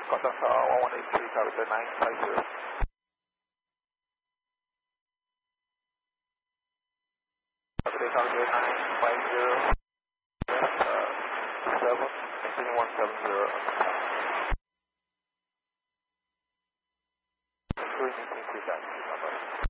Contact 1183, target 950. Target 950, 7, maintaining 170. Including increase altitude number.